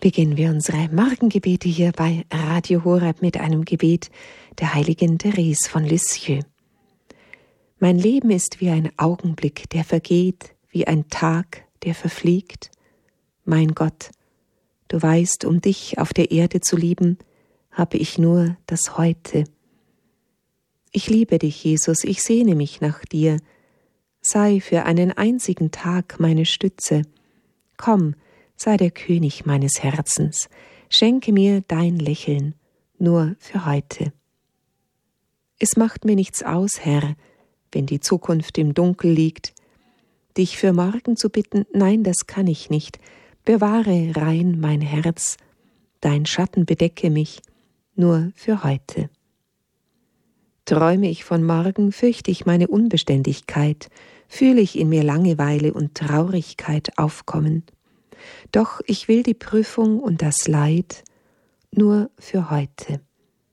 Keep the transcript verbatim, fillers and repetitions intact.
beginnen wir unsere Morgengebete hier bei Radio Horeb mit einem Gebet der heiligen Therese von Lisieux. Mein Leben ist wie ein Augenblick, der vergeht, wie ein Tag, der verfliegt. Mein Gott, du weißt, um dich auf der Erde zu lieben, habe ich nur das Heute. Ich liebe dich, Jesus, ich sehne mich nach dir. Sei für einen einzigen Tag meine Stütze. Komm, sei der König meines Herzens. Schenke mir dein Lächeln, nur für heute. Es macht mir nichts aus, Herr, wenn die Zukunft im Dunkel liegt. Dich für morgen zu bitten, nein, das kann ich nicht. Bewahre rein mein Herz. Dein Schatten bedecke mich, nur für heute. Träume ich von morgen, fürchte ich meine Unbeständigkeit, fühle ich in mir Langeweile und Traurigkeit aufkommen. Doch ich will die Prüfung und das Leid nur für heute.